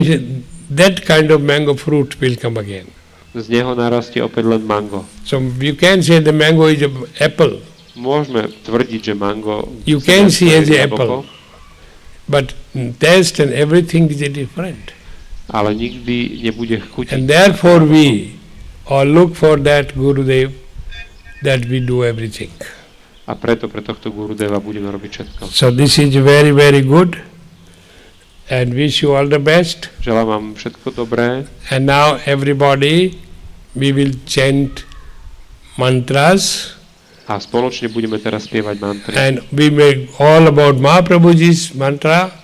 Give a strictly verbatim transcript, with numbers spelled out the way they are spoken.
that kind of mango fruit will come again. Z neho narastie opäť len mango. So you can say the mango is an apple. Môžeme tvrdiť, že mango You can see as an apple, but taste and everything is different. Ale nikdy nebude chutiť. And therefore we all look for that Gurudev, that we do everything. A preto pre tohto Gurudeva budeme robiť všetko. So this is very, very good. And wish you all the best. Želám vám všetko dobré. And now everybody, we will chant mantras. A spoločne budeme teraz spievať mantry. And we make all about Mahaprabhuji's mantra.